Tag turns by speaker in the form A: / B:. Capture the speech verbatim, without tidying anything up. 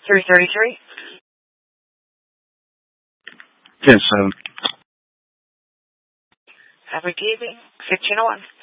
A: three thirty-three.
B: Yes, um.
A: Have receiving sixteen oh one.